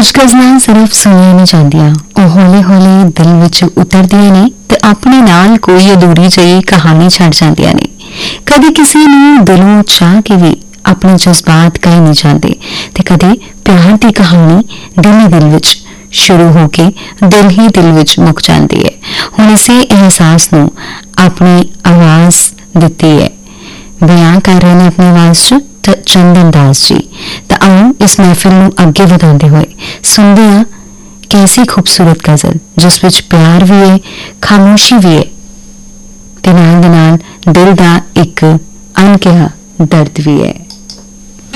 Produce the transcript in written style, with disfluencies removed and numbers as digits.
कुछ गज़लां सिर्फ सुनिया नहीं जांदियां, ਉਹ ਹੌਲੀ-ਹੌਲੀ ਦਿਲ ਵਿੱਚ ਉਤਰਦੀਆਂ ਨੇ ਤੇ ਆਪਣੇ ਨਾਲ ਕੋਈ ਅਧੂਰੀ ਜਿਹੀ ਕਹਾਣੀ ਛੱਡ ਜਾਂਦੀਆਂ ਨੇ। ਕਦੇ ਕਿਸੇ ਨੂੰ ਦਿਲੋਂ ਚਾਹ ਕੇ ਵੀ ਆਪਣੇ ਜਜ਼ਬਾਤ ਕਹੇ ਨਹੀਂ ਜਾਂਦੇ ਤੇ ਕਦੇ ਪਿਆਰ ਦੀ ਕਹਾਣੀ ਦਿਲ ਦਿਲ ਵਿੱਚ शुरू होके दिल ही दिल विच मुक जाती है। हुण इसे एहसास नूं अपनी आवाज़ दिती है, बयां कर रहे हैं अपनी आवाज़ च चंदन दास जी। तो आओ इस महफिल नूं अगे वधांदे होए सुनदे हां कैसी खूबसूरत गज़ल जिस विच प्यार भी है, खामोशी भी है ते नाल दे नाल दिल दा एक अनकहा दर्द भी है।